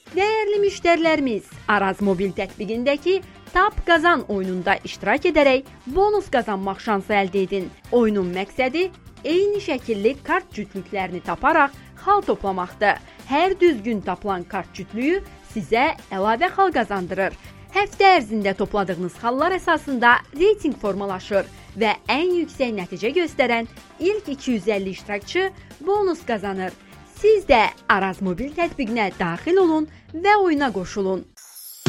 Değerli müşterilerimiz, Araz Mobil tətbiqindəki Tap Qazan oyununda iştirak edərək bonus qazanmaq şansı əldə edin. Oyunun məqsədi eyni şəkilli kart cütlüklərini taparaq xal toplamaqdır. Hər düzgün tapılan kart cütlüyü sizə əlavə xal qazandırır. Həftə ərzində topladığınız xallar əsasında reyting formalaşır və ən yüksək nəticə göstərən ilk 250 iştirakçı bonus qazanır. Siz də Araz Mobil tətbiqinə daxil olun və oyuna qoşulun.